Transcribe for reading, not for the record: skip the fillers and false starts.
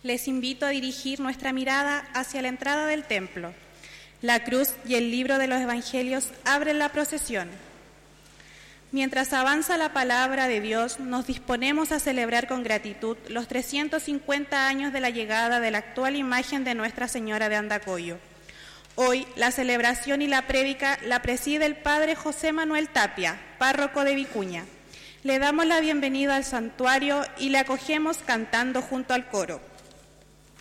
Les invito a dirigir nuestra mirada hacia la entrada del templo. La cruz y el libro de los Evangelios abren la procesión. Mientras avanza la palabra de Dios, nos disponemos a celebrar con gratitud los 350 años de la llegada de la actual imagen de Nuestra Señora de Andacollo. Hoy, la celebración y la prédica la preside el Padre José Manuel Tapia, párroco de Vicuña. Le damos la bienvenida al santuario y le acogemos cantando junto al coro.